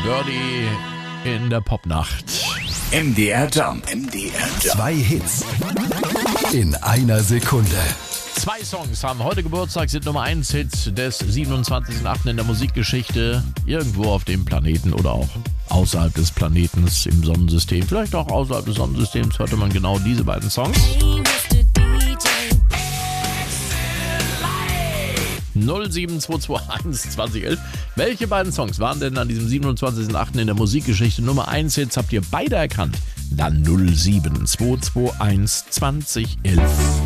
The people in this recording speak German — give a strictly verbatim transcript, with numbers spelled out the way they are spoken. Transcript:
Birdie in der Popnacht. M D R Jump. M D R Jump. Zwei Hits in einer Sekunde. Zwei Songs haben heute Geburtstag, sind Nummer eins Hit des siebenundzwanzigsten achten in der Musikgeschichte. Irgendwo auf dem Planeten oder auch außerhalb des Planetens im Sonnensystem. Vielleicht auch außerhalb des Sonnensystems hörte man genau diese beiden Songs. null sieben zwei zwei eins zwanzig elf. Welche beiden Songs waren denn an diesem siebenundzwanzigsten achten in der Musikgeschichte Nummer eins Hits? Habt ihr beide erkannt? Dann null sieben zwei zwei eins zwanzig elf.